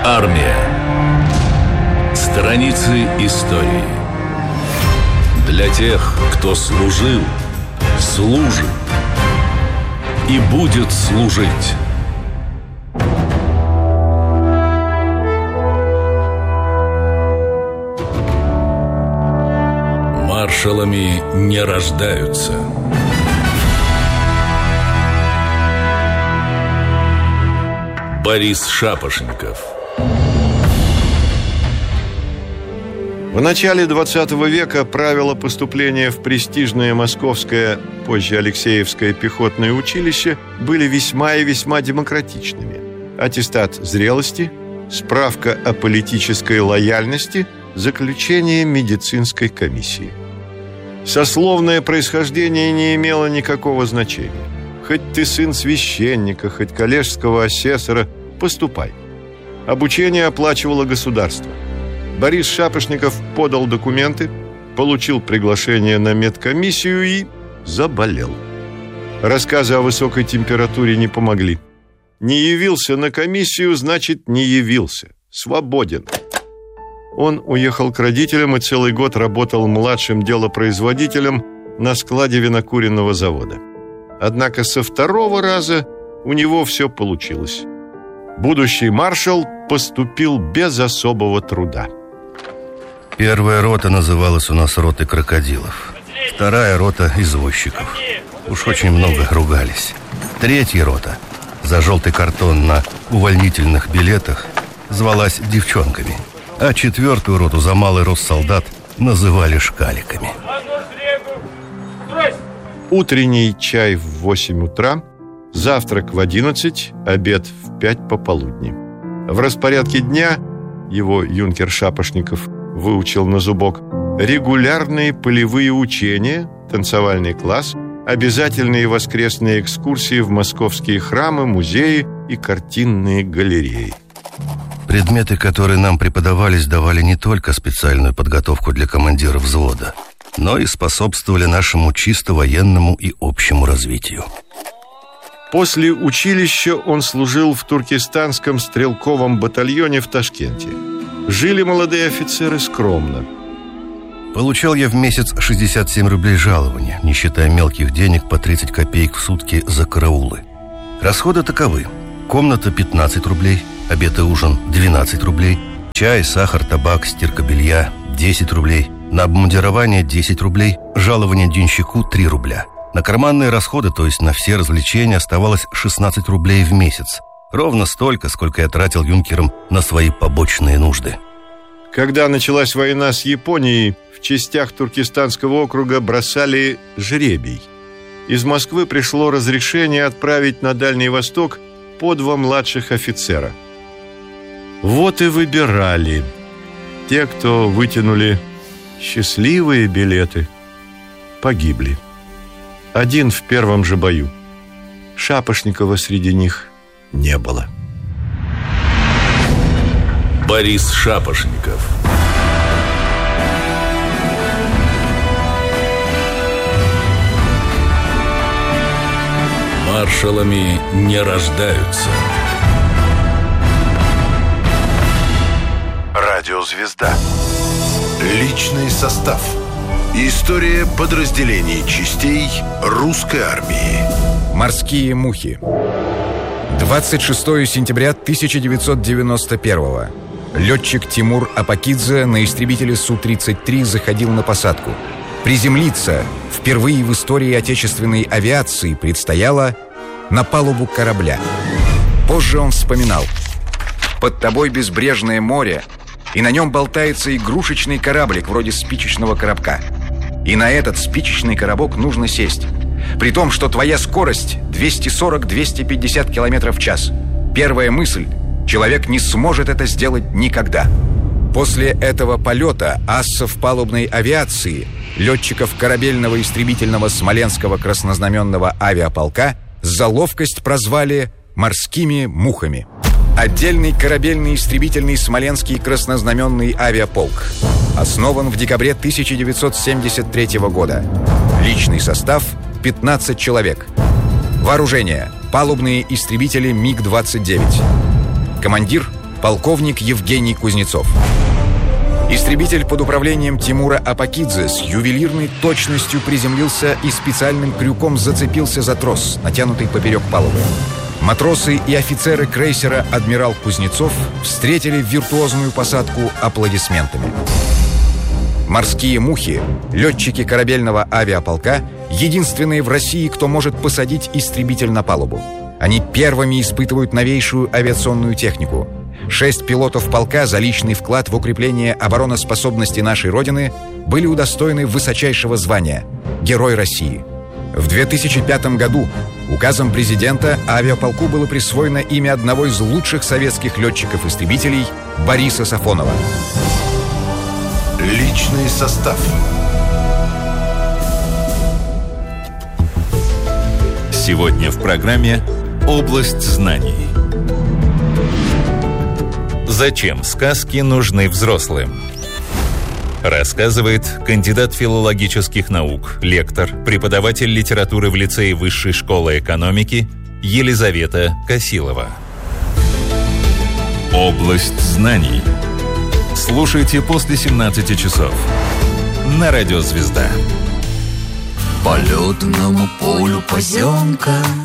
Армия. Страницы истории. Для тех, кто служил, служит и будет служить. Маршалами не рождаются. Борис Шапошников. В начале 20 века правила поступления в престижное московское, позже Алексеевское пехотное училище были весьма и весьма демократичными. Аттестат зрелости, справка о политической лояльности, заключение медицинской комиссии. Сословное происхождение не имело никакого значения. Хоть ты сын священника, хоть коллежского асессора, поступай. Обучение оплачивало государство. Борис Шапошников подал документы, получил приглашение на медкомиссию и заболел. Рассказы о высокой температуре не помогли. Не явился на комиссию, значит, не явился. Свободен. Он уехал к родителям и целый год работал младшим делопроизводителем на складе винокуренного завода. Однако со второго раза у него все получилось. Будущий маршал поступил без особого труда. Первая рота называлась у нас ротой крокодилов. Вторая рота извозчиков. Уж очень много ругались. Третья рота за желтый картон на увольнительных билетах звалась девчонками. А четвертую роту за малый рост солдат называли шкаликами. Утренний чай в 8 утра, завтрак в 11, обед в 5 пополудни. В распорядке дня его юнкер Шапошников выучил на зубок регулярные полевые учения, танцевальный класс, обязательные воскресные экскурсии в московские храмы, музеи и картинные галереи. Предметы, которые нам преподавались, давали не только специальную подготовку для командира взвода, но и способствовали нашему чисто военному и общему развитию. После училища он служил в туркестанском стрелковом батальоне в Ташкенте. Жили молодые офицеры скромно. Получал я в месяц 67 рублей жалования, не считая мелких денег по 30 копеек в сутки за караулы. Расходы таковы: комната 15 рублей, обед и ужин 12 рублей, чай, сахар, табак, стирка белья 10 рублей, на обмундирование 10 рублей, жалование денщику 3 рубля. На карманные расходы, то есть на все развлечения, оставалось 16 рублей в месяц. Ровно столько, сколько я тратил юнкером на свои побочные нужды. Когда началась война с Японией, в частях Туркестанского округа бросали жребий. Из Москвы пришло разрешение отправить на Дальний Восток по 2 младших офицера. Вот и выбирали. Те, кто вытянули счастливые билеты, погибли. Один в первом же бою. Шапошникова среди них не было. Борис Шапошников. Маршалами не рождаются. Радиозвезда. Личный состав. История подразделений частей русской армии. Морские мухи. 26 сентября 1991-го. Летчик Тимур Апакидзе на истребителе Су-33 заходил на посадку. Приземлиться впервые в истории отечественной авиации предстояло на палубу корабля. Позже он вспоминал: «Под тобой безбрежное море, и на нем болтается игрушечный кораблик вроде спичечного коробка. И на этот спичечный коробок нужно сесть. При том, что твоя скорость 240-250 км в час. Первая мысль: человек не сможет это сделать никогда». После этого полета ассов палубной авиации, летчиков корабельного истребительного Смоленского краснознаменного авиаполка, за ловкость прозвали «морскими мухами». Отдельный корабельный истребительный Смоленский краснознаменный авиаполк. Основан в декабре 1973 года. Личный состав – 15 человек. Вооружение – палубные истребители МиГ-29. Командир – полковник Евгений Кузнецов. Истребитель под управлением Тимура Апакидзе с ювелирной точностью приземлился и специальным крюком зацепился за трос, натянутый поперек палубы. Матросы и офицеры крейсера «Адмирал Кузнецов» встретили виртуозную посадку аплодисментами. Морские мухи, летчики корабельного авиаполка, единственные в России, кто может посадить истребитель на палубу. Они первыми испытывают новейшую авиационную технику. 6 пилотов полка за личный вклад в укрепление обороноспособности нашей Родины были удостоены высочайшего звания «Герой России». В 2005 году указом президента авиаполку было присвоено имя одного из лучших советских летчиков-истребителей Бориса Сафонова. Личный состав. Сегодня в программе «Область знаний». Зачем сказки нужны взрослым? Рассказывает кандидат филологических наук, лектор, преподаватель литературы в лицее Высшей школы экономики Елизавета Косилова. «Область знаний». Слушайте после 17 часов на радио «Звезда». По лётному полю поземка